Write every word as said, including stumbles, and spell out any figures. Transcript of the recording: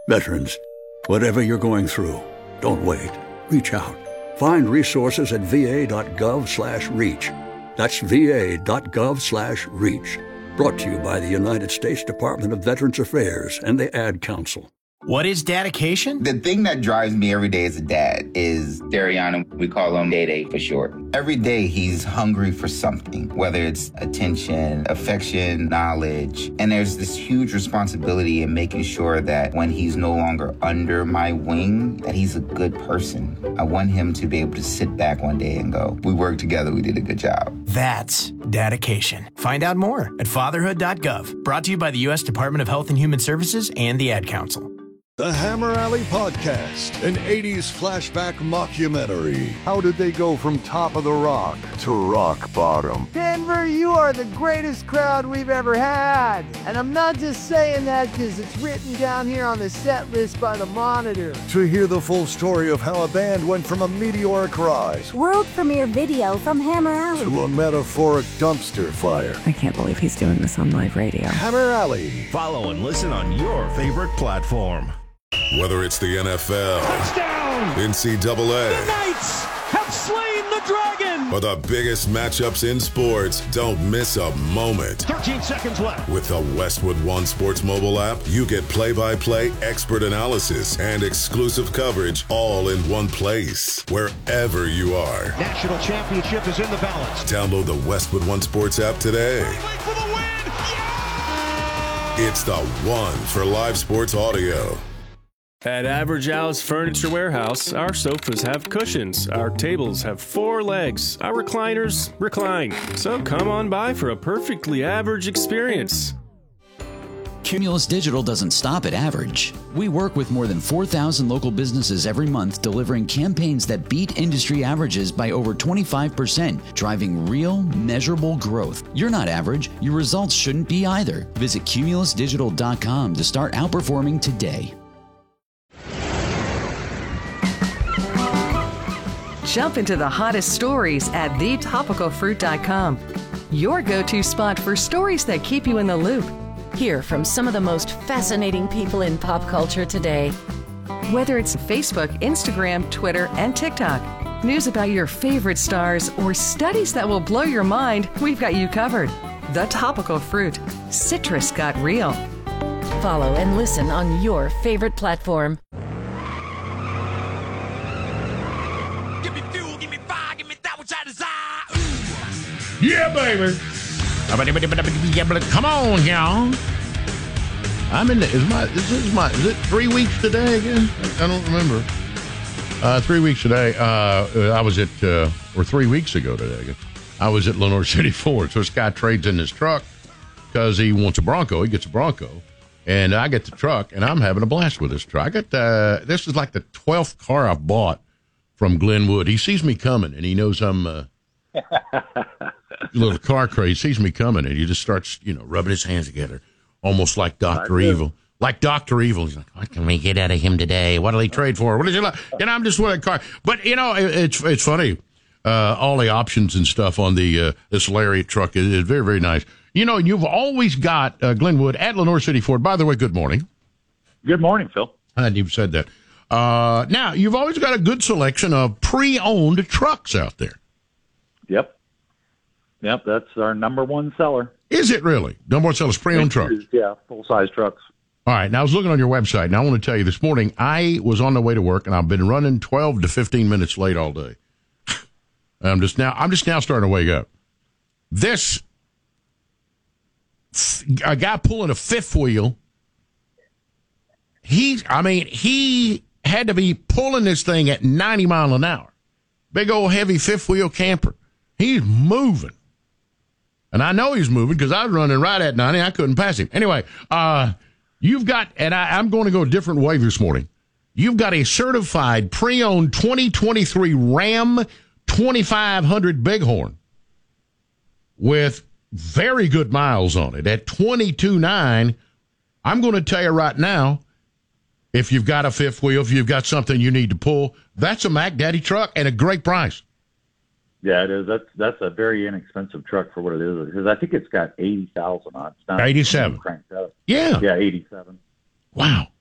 Veterans, whatever you're going through, don't wait. Reach out. Find resources at va.gov slash reach. That's va.gov slash reach. Brought to you by the United States Department of Veterans Affairs and the Ad Council. What is dedication? The thing that drives me every day as a dad is Dariana. We call him Day Day for short. Every day he's hungry for something, whether it's attention, affection, knowledge. And there's this huge responsibility in making sure that when he's no longer under my wing, that he's a good person. I want him to be able to sit back one day and go, we worked together, we did a good job. That's dedication. Find out more at fatherhood dot gov. Brought to you by the U S Department of Health and Human Services and the Ad Council. The Hammer Alley Podcast, an eighties flashback mockumentary. How did they go from top of the rock to rock bottom? Denver, you are the greatest crowd we've ever had. And I'm not just saying that because it's written down here on the set list by the Monitor. To hear the full story of how a band went from a meteoric rise, world premiere video from Hammer Alley, to a metaphoric dumpster fire. I can't believe he's doing this on live radio. Hammer Alley. Follow and listen on your favorite platform. Whether it's the N F L, touchdown, N C double A, the Knights have slain the dragon, or the biggest matchups in sports, don't miss a moment. thirteen seconds left. With the Westwood One Sports mobile app, you get play-by-play expert analysis and exclusive coverage all in one place, wherever you are. National championship is in the balance. Download the Westwood One Sports app today. For the win. Yeah! It's the one for live sports audio. At Average Al's Furniture Warehouse, our sofas have cushions, our tables have four legs, our recliners recline. So come on by for a perfectly average experience. Cumulus Digital doesn't stop at average. We work with more than four thousand local businesses every month, delivering campaigns that beat industry averages by over twenty-five percent, driving real, measurable growth. You're not average. Your results shouldn't be either. Visit cumulus digital dot com to start outperforming today. Jump into the hottest stories at the topical fruit dot com. Your go-to spot for stories that keep you in the loop. Hear from some of the most fascinating people in pop culture today. Whether it's Facebook, Instagram, Twitter, and TikTok, news about your favorite stars, or studies that will blow your mind, we've got you covered. The Topical Fruit. Citrus got real. Follow and listen on your favorite platform. Yeah, baby. Come on, y'all. I'm in the, is my, is this my, is it three weeks today again? I don't remember. Uh, three weeks today. Uh, I was at, uh, or three weeks ago today, I guess. I was at Lenoir City Ford. So this guy trades in his truck because he wants a Bronco. He gets a Bronco. And I get the truck, and I'm having a blast with this truck. I got, uh, this is like the twelfth car I've bought from Glenwood. He sees me coming, and he knows I'm, uh, little car craze, sees me coming, and he just starts, you know, rubbing his hands together, almost like Doctor Evil. Like Doctor Evil. He's like, what can we get out of him today? What'll he trade for? What is he like? And I'm just with a car. But, you know, it, it's it's funny. Uh, all the options and stuff on the uh, this Lariat truck is, is very, very nice. You know, you've always got uh, Glenwood at Lenoir City Ford. By the way, good morning. Good morning, Phil. And you've said that. Uh, now, you've always got a good selection of pre-owned trucks out there. Yep. Yep, that's our number one seller. Is it really? Number one seller is pre-owned trucks? Yeah, full-size trucks. All right, now I was looking on your website, and I want to tell you this morning, I was on the way to work, and I've been running twelve to fifteen minutes late all day. I'm just now I'm just now starting to wake up. This, a guy pulling a fifth wheel, he, I mean, he had to be pulling this thing at ninety miles an hour. Big old heavy fifth wheel camper. He's moving. And I know he's moving because I was running right at ninety. I couldn't pass him. Anyway, uh, you've got, and I, I'm going to go a different way this morning. You've got a certified pre-owned twenty twenty-three Ram twenty-five hundred Bighorn with very good miles on it at twenty-two nine. I'm going to tell you right now, if you've got a fifth wheel, if you've got something you need to pull, that's a Mac Daddy truck and a great price. Yeah, it is. That's that's a very inexpensive truck for what it is. Because I think it's got eighty thousand on it. It's not eighty-seven. Cranked up. Yeah. Yeah, eighty-seven. Wow.